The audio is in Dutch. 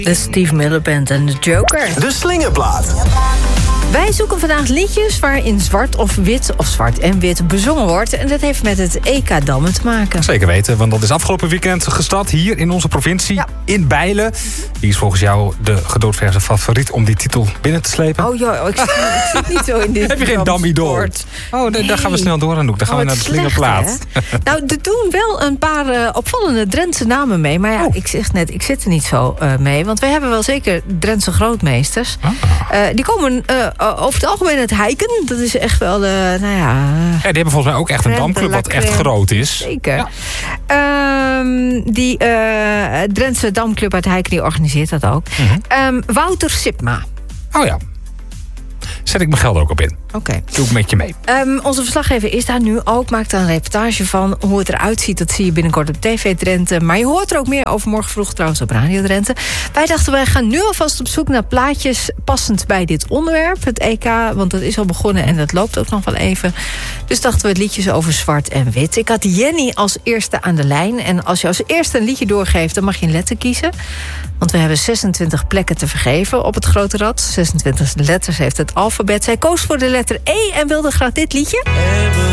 De Steve Miller Band en de Joker. De Slingerplaat. Wij zoeken vandaag liedjes waarin zwart of wit of zwart en wit bezongen wordt. En dat heeft met het EK Dammen te maken. Zeker weten, want dat is afgelopen weekend gestart hier in onze provincie, in Bijlen. Wie is volgens jou de gedoodverfde favoriet om die titel binnen te slepen? Oh joh, ik zit niet zo in dit. Heb je geen dam-idool? Oh, daar gaan we snel door, Anouk. Dan gaan we naar de Slingerplaat. Nou, er doen wel een paar opvallende Drentse namen mee. Maar ja, ik zeg net, ik zit er niet zo mee. Want wij hebben wel zeker Drentse grootmeesters. Die komen over het algemeen uit Heiken. Dat is echt wel de, ja, die hebben volgens mij ook echt een damclub wat echt groot is. Zeker. Ja. Die Drentse damclub uit Heiken, die organiseert dat ook. Wouter Sipma. Oh ja. Zet ik mijn geld er ook op in. Oké. Doe ik met je mee. Onze verslaggever is daar nu ook. Maakt daar een reportage van hoe het eruit ziet. Dat zie je binnenkort op TV Drenthe. Maar je hoort er ook meer over morgen vroeg trouwens op Radio Drenthe. Wij dachten, wij gaan nu alvast op zoek naar plaatjes passend bij dit onderwerp. Het EK, want dat is al begonnen en dat loopt ook nog wel even. Dus dachten we het liedjes over zwart en wit. Ik had Jenny als eerste aan de lijn. En als je als eerste een liedje doorgeeft, dan mag je een letter kiezen. Want we hebben 26 plekken te vergeven op het grote rad. 26 letters heeft het alfabet. Zij koos voor de letter E en wilde graag dit liedje.